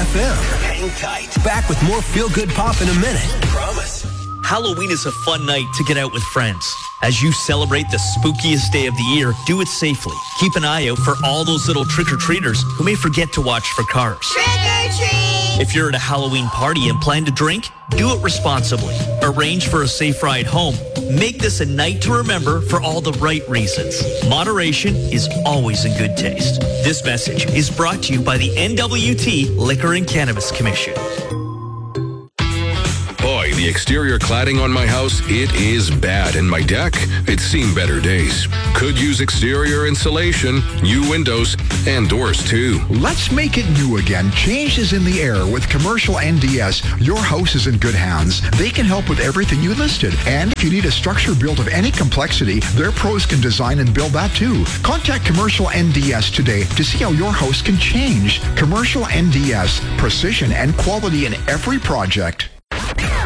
FM. Hang tight. Back with more feel-good pop in a minute. Promise. Halloween is a fun night to get out with friends. As you celebrate the spookiest day of the year, do it safely. Keep an eye out for all those little trick-or-treaters who may forget to watch for cars. Trick-or-treat! If you're at a Halloween party and plan to drink, do it responsibly. Arrange for a safe ride home. Make this a night to remember for all the right reasons. Moderation is always in good taste. This message is brought to you by the NWT Liquor and Cannabis Commission. Boy, the exterior cladding on my house, it is bad. And my deck, it's seen better days. Could use exterior insulation, new windows, and doors too. Let's make it new again. Change is in the air with Commercial NDS. Your house is in good hands. They can help with everything you listed. And if you need a structure built of any complexity, their pros can design and build that too. Contact Commercial NDS today to see how your house can change. Commercial NDS, precision and quality in every project.